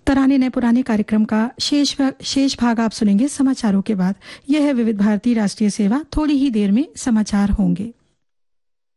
तराने नए पुराने कार्यक्रम का शेष भाग आप सुनेंगे समाचारों के बाद। यह है विविध भारती राष्ट्रीय सेवा। थोड़ी ही देर में समाचार होंगे।